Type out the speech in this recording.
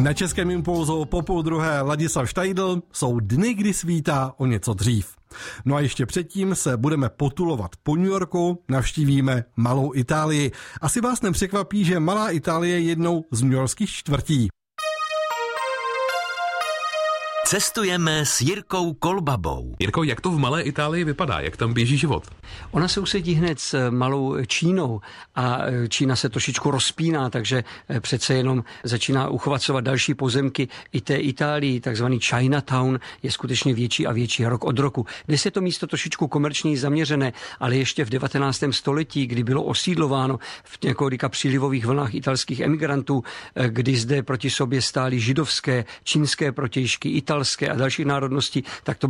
Na Českém impulzu po 12:30 Ladislav Štajdl. Jsou dny, kdy svítá o něco dřív. No a ještě předtím se budeme potulovat po New Yorku, navštívíme Malou Itálii. Asi vás nepřekvapí, že Malá Itálie je jednou z newyorských čtvrtí. Cestujeme s Jirkou Kolbabou. Jirko, jak to v Malé Itálii vypadá? Jak tam běží život? Ona sousedí hned s Malou Čínou a Čína se trošičku rozpíná, takže přece jenom začíná uchvacovat další pozemky i té Itálii. Takzvaný Chinatown je skutečně větší a větší rok od roku. Dnes je to místo trošičku komerčněji zaměřené, ale ještě v 19. století, kdy bylo osídlováno v několika přílivových vlnách italských emigrantů, kdy zde proti sobě stály židovské, čínské protějšky, italské a dalších národností, tak to